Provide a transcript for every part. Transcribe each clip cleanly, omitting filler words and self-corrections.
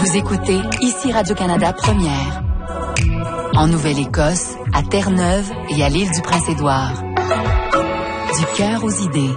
Vous écoutez ici Radio-Canada Première. En Nouvelle-Écosse, à Terre-Neuve et à l'île du Prince-Édouard. Du cœur aux idées.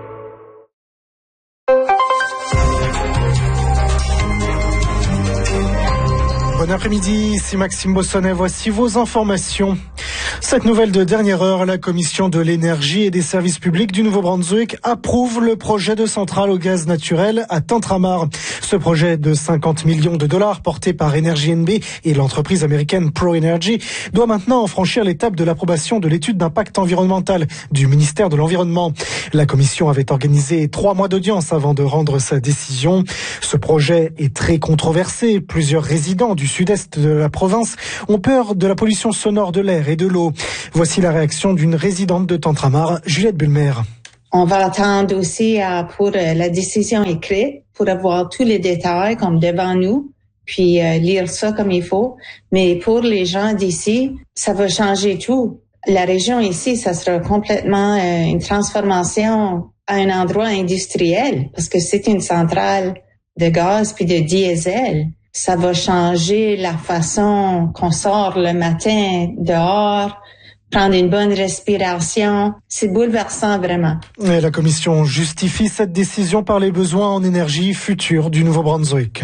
Bon après-midi, ici Maxime Bossonnet, voici vos informations. Cette nouvelle de dernière heure, la Commission de l'énergie et des services publics du Nouveau-Brunswick approuve le projet de centrale au gaz naturel à Tantramar. Ce projet de 50 millions de dollars porté par Energy NB et l'entreprise américaine ProEnergy doit maintenant franchir l'étape de l'approbation de l'étude d'impact environnemental du ministère de l'Environnement. La Commission avait organisé 3 mois d'audience avant de rendre sa décision. Ce projet est très controversé. Plusieurs résidents du sud-est de la province ont peur de la pollution sonore de l'air et de l'eau. Voici la réaction d'une résidente de Tantramar, Juliette Bulmer. On va attendre aussi pour la décision écrite, pour avoir tous les détails comme devant nous, puis lire ça comme il faut. Mais pour les gens d'ici, ça va changer tout. La région ici, ça sera complètement une transformation à un endroit industriel, parce que c'est une centrale de gaz puis de diesel. Ça va changer la façon qu'on sort le matin dehors, prendre une bonne respiration. C'est bouleversant, vraiment. Et la Commission justifie cette décision par les besoins en énergie futurs du Nouveau-Brunswick.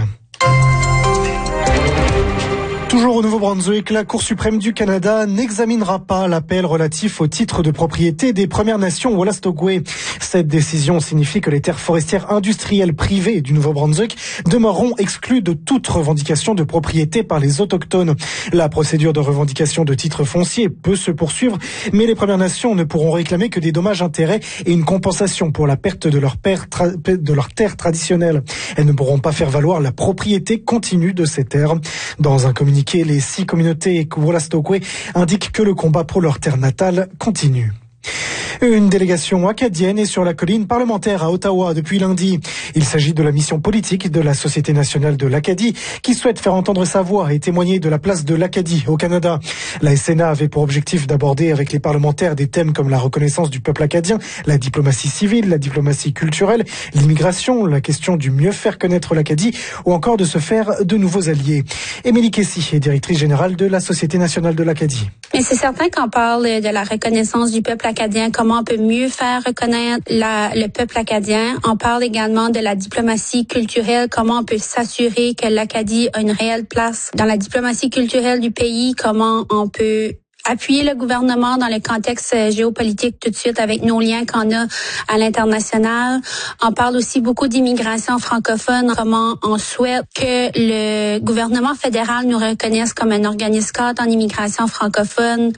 Toujours au Nouveau-Brunswick, la Cour suprême du Canada n'examinera pas l'appel relatif au titre de propriété des Premières Nations Wolastoqey. Cette décision signifie que les terres forestières industrielles privées du Nouveau-Brunswick demeureront exclues de toute revendication de propriété par les Autochtones. La procédure de revendication de titres fonciers peut se poursuivre, mais les Premières Nations ne pourront réclamer que des dommages-intérêts et une compensation pour la perte de leurs terres traditionnelles. Elles ne pourront pas faire valoir la propriété continue de ces terres. Dans un communiqué, les 6 communautés Wolastoqey indiquent que le combat pour leur terre natale continue. Une délégation acadienne est sur la colline parlementaire à Ottawa depuis lundi. Il s'agit de la mission politique de la Société nationale de l'Acadie qui souhaite faire entendre sa voix et témoigner de la place de l'Acadie au Canada. La SNA avait pour objectif d'aborder avec les parlementaires des thèmes comme la reconnaissance du peuple acadien, la diplomatie civile, la diplomatie culturelle, l'immigration, la question du mieux faire connaître l'Acadie ou encore de se faire de nouveaux alliés. Émilie Kessy est directrice générale de la Société nationale de l'Acadie. Mais c'est certain qu'on parle de la reconnaissance du peuple acadien, comment on peut mieux faire reconnaître le peuple acadien. On parle également de la diplomatie culturelle, comment on peut s'assurer que l'Acadie a une réelle place dans la diplomatie culturelle du pays, comment on peut appuyer le gouvernement dans le contexte géopolitique tout de suite avec nos liens qu'on a à l'international. On parle aussi beaucoup d'immigration francophone, comment on souhaite que le gouvernement fédéral nous reconnaisse comme un organisme cadre en immigration francophone.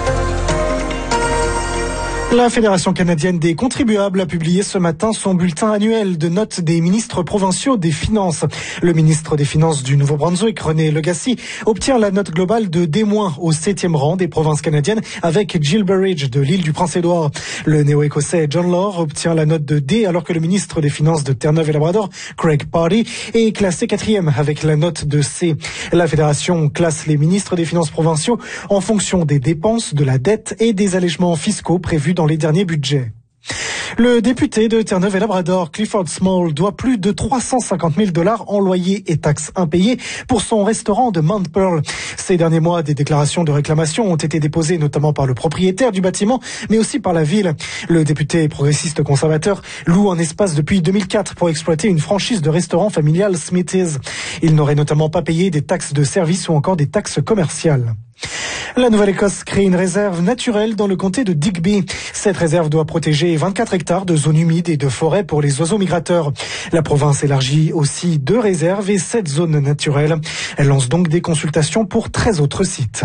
La Fédération canadienne des contribuables a publié ce matin son bulletin annuel de notes des ministres provinciaux des Finances. Le ministre des Finances du Nouveau-Brunswick, René Legacy, obtient la note globale de D- au 7e rang des provinces canadiennes avec Jill Burridge de l'île du Prince-Édouard. Le néo-écossais John Law obtient la note de D alors que le ministre des Finances de Terre-Neuve et Labrador, Craig Party, est classé 4e avec la note de C. La Fédération classe les ministres des Finances provinciaux en fonction des dépenses, de la dette et des allègements fiscaux prévus dans les derniers budgets. Le député de Terre-Neuve et Labrador, Clifford Small, doit plus de 350 000 $ en loyers et taxes impayés pour son restaurant de Mount Pearl. Ces derniers mois, des déclarations de réclamation ont été déposées notamment par le propriétaire du bâtiment, mais aussi par la ville. Le député progressiste conservateur loue un espace depuis 2004 pour exploiter une franchise de restaurant familial Smithy's. Il n'aurait notamment pas payé des taxes de service ou encore des taxes commerciales. La Nouvelle-Écosse crée une réserve naturelle dans le comté de Digby. Cette réserve doit protéger 24 hectares de zones humides et de forêts pour les oiseaux migrateurs. La province élargit aussi 2 réserves et 7 zones naturelles. Elle lance donc des consultations pour 13 autres sites.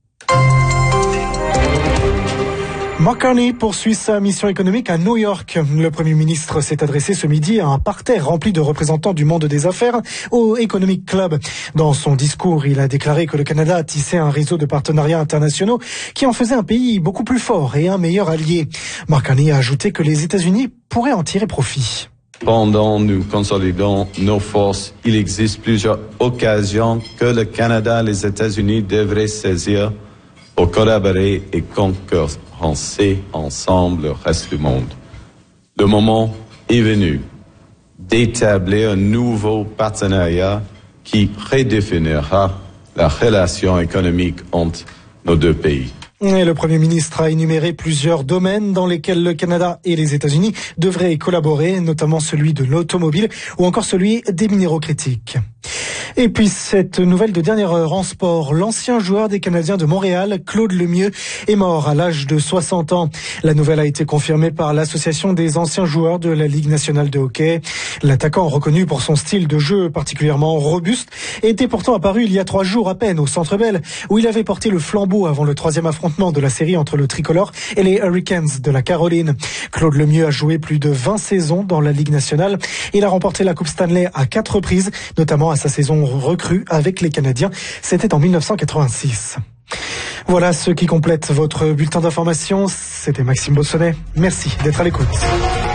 Mark Carney poursuit sa mission économique à New York. Le Premier ministre s'est adressé ce midi à un parterre rempli de représentants du monde des affaires au Economic Club. Dans son discours, il a déclaré que le Canada a tissé un réseau de partenariats internationaux qui en faisait un pays beaucoup plus fort et un meilleur allié. Mark Carney a ajouté que les États-Unis pourraient en tirer profit. Pendant nous consolidons nos forces, il existe plusieurs occasions que le Canada et les États-Unis devraient saisir pour collaborer et concurrencer ensemble le reste du monde. Le moment est venu d'établir un nouveau partenariat qui redéfinira la relation économique entre nos deux pays. Et le Premier ministre a énuméré plusieurs domaines dans lesquels le Canada et les États-Unis devraient collaborer, notamment celui de l'automobile ou encore celui des minéraux critiques. Et puis cette nouvelle de dernière heure en sport, l'ancien joueur des Canadiens de Montréal, Claude Lemieux, est mort à l'âge de 60 ans. La nouvelle a été confirmée par l'Association des anciens joueurs de la Ligue nationale de hockey. L'attaquant, reconnu pour son style de jeu particulièrement robuste, était pourtant apparu il y a 3 jours à peine au Centre Bell, où il avait porté le flambeau avant le 3e affrontement de la série entre le Tricolore et les Hurricanes de la Caroline. Claude Lemieux a joué plus de 20 saisons dans la Ligue nationale. Il a remporté la Coupe Stanley à 4 reprises, notamment à sa saison recrue avec les Canadiens. C'était en 1986. Voilà ce qui complète votre bulletin d'information. C'était Maxime Bossonnet. Merci d'être à l'écoute.